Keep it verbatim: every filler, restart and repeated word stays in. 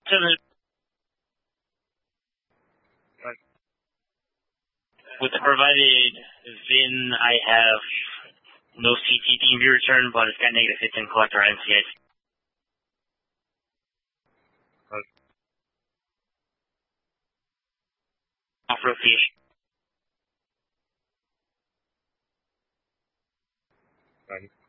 To the, with the provided V I N, I have no C T D M V return, but it's got negative fifteen collector on M C H. Off-road fish. Right.